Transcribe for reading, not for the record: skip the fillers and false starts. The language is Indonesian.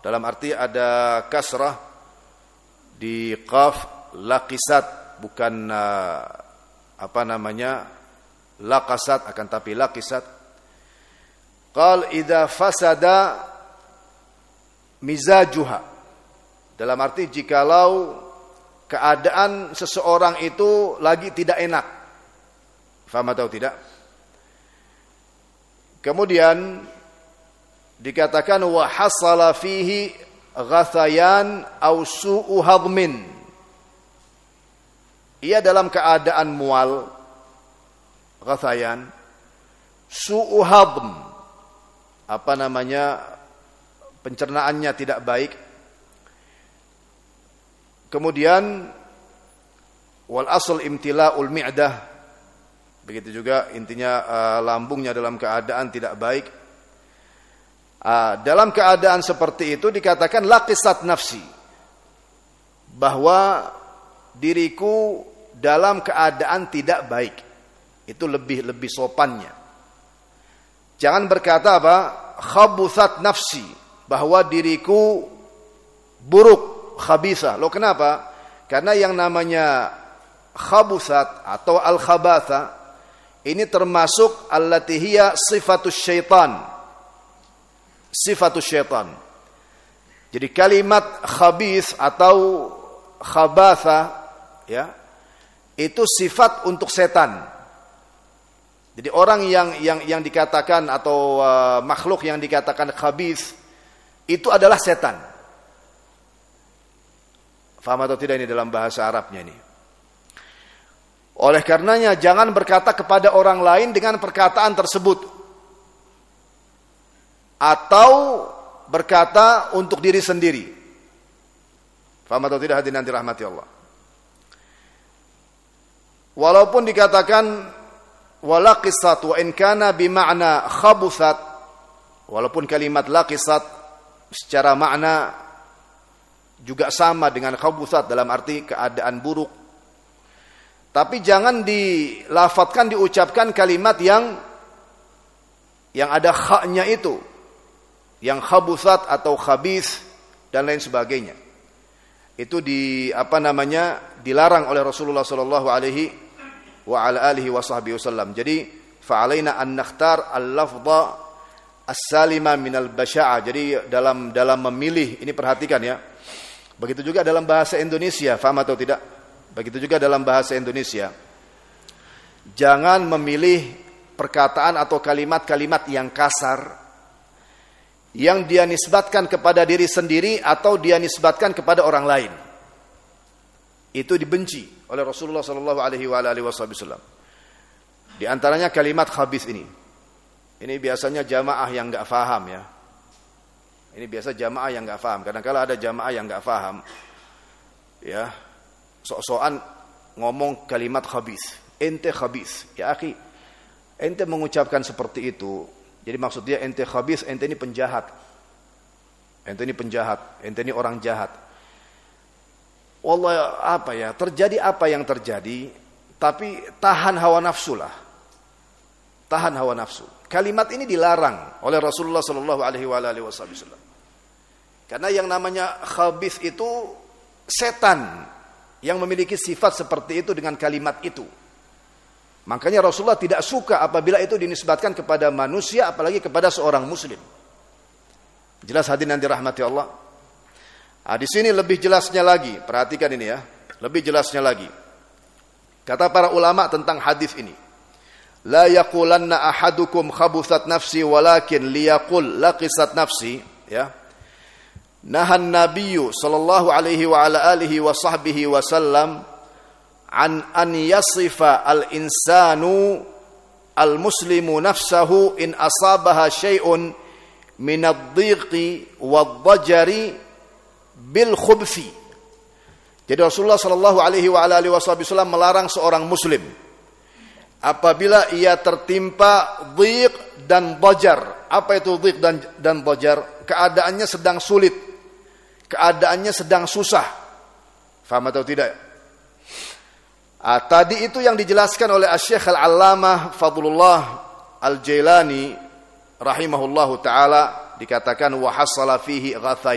dalam arti ada kasrah di qaf, laqisat, bukan laqasat, akan tapi laqisat. Qal idza fasada mizajuha, dalam arti jikalau keadaan seseorang itu lagi tidak enak. Faham atau tidak? Kemudian dikatakan wa hasala fihi ghathayan aw su'u hadmin. Ia dalam keadaan mual, ghathayan, su'u hadm, pencernaannya tidak baik. Kemudian wal asl imtila'ul mi'dah, begitu juga intinya lambungnya dalam keadaan tidak baik. Dalam keadaan seperti itu dikatakan laqisat nafsi, bahwa diriku dalam keadaan tidak baik. Itu lebih sopannya. Jangan berkata khabuthat nafsi, bahwa diriku buruk, khabithah. Loh kenapa? Karena yang namanya khabuthat atau al-khabatha ini termasuk allati hiya sifatus syaitan. Sifatus syaitan. Jadi kalimat khabith atau khabatha, ya, itu sifat untuk setan. Jadi orang yang dikatakan atau makhluk yang dikatakan khabith itu adalah setan. Faham atau tidak ini dalam bahasa Arabnya ini? Oleh karenanya jangan berkata kepada orang lain dengan perkataan tersebut, atau berkata untuk diri sendiri. Faham atau tidak hadirin dirahmati Allah? Walaupun dikatakan walaqisat wa in kana bima'na khabuthat, walaupun kalimat laqisat secara makna juga sama dengan khabuthat dalam arti keadaan buruk, tapi jangan dilafatkan, diucapkan kalimat yang ada kha-nya itu, yang khabuthat atau khabith dan lain sebagainya. Itu dilarang oleh Rasulullah sallallahu alaihi wa ala alihi wa sahbihi wasallam. Jadi fa'alaina an nakhtar al-lafdha as-salima minal basya'ah. Jadi dalam memilih ini, perhatikan ya. Begitu juga dalam bahasa Indonesia, faham atau tidak? Begitu juga dalam bahasa Indonesia. Jangan memilih perkataan atau kalimat-kalimat yang kasar, yang dia nisbatkan kepada diri sendiri atau dia nisbatkan kepada orang lain. Itu dibenci oleh Rasulullah sallallahu alaihi wasallam. Di antaranya kalimat khabith ini. Ini biasanya jamaah yang enggak faham ya. Ini biasa jamaah yang enggak faham. Kadang-kala ada jamaah yang enggak faham. Ya. Sok-sokan ngomong kalimat khabith. Ente khabith. Ya akhi, ente mengucapkan seperti itu, jadi maksud dia ente khabith, ente ini penjahat. Ente ini penjahat, ente ini orang jahat. Wallah, terjadi apa yang terjadi, tapi tahan hawa nafsu lah. Tahan hawa nafsu. Kalimat ini dilarang oleh Rasulullah sallallahu alaihi wasallam. Karena yang namanya khabith itu setan yang memiliki sifat seperti itu dengan kalimat itu. Makanya Rasulullah tidak suka apabila itu dinisbatkan kepada manusia, apalagi kepada seorang muslim. Jelas hadirin yang dirahmati Allah. Di sini lebih jelasnya lagi, perhatikan ini ya, lebih jelasnya lagi. Kata para ulama tentang hadis ini, la yaqulanna ahadukum khabuthat nafsi walakin liyaqul laqisat nafsi, ya. Nahan nabiyyu sallallahu alaihi wa ala alihi wa sahbihi wasallam an yasifa al-insanu al-muslimu nafsahu in asabaha syai'un min ad-dhiqi wad-dhajari bil khubthi. Jadi Rasulullah sallallahu alaihi wa alihi wasallam melarang seorang muslim apabila ia tertimpa dhiq dan dhajar. Apa itu dhiq dan dhajar? Keadaannya sedang sulit, keadaannya sedang susah. Faham atau tidak? Tadi itu yang dijelaskan oleh Asy-Syaikh Al-Allamah Fadlullah Al-Jailani rahimahullahu taala, dikatakan wa hasala fihi ghathaya.